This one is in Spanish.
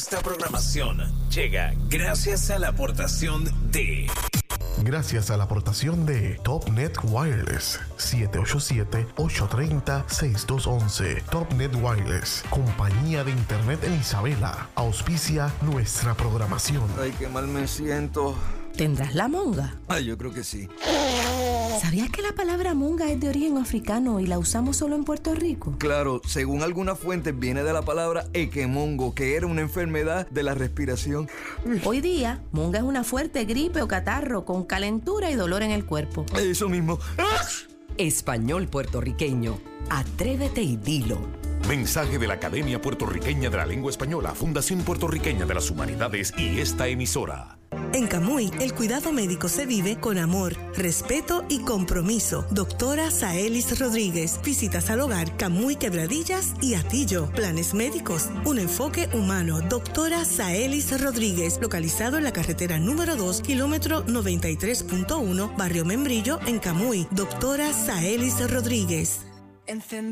Esta programación llega gracias a la aportación de TopNet Wireless. 787-830-6211. TopNet Wireless, compañía de internet en Isabela, auspicia nuestra programación. Ay, qué mal me siento. ¿Tendrás la monga? Ay, yo creo que sí. ¿Sabías que la palabra monga es de origen africano y la usamos solo en Puerto Rico? Claro, según algunas fuentes viene de la palabra equemongo, que era una enfermedad de la respiración. Hoy día, monga es una fuerte gripe o catarro con calentura y dolor en el cuerpo. Eso mismo. Español puertorriqueño. Atrévete y dilo. Mensaje de la Academia Puertorriqueña de la Lengua Española, Fundación Puertorriqueña de las Humanidades y esta emisora. En Camuy, el cuidado médico se vive con amor, respeto y compromiso. Doctora Saelis Rodríguez. Visitas al hogar Camuy, Quebradillas y Atillo. Planes médicos, un enfoque humano. Doctora Saelis Rodríguez, localizado en la carretera número 2, kilómetro 93.1, Barrio Membrillo, en Camuy. Doctora Saelis Rodríguez.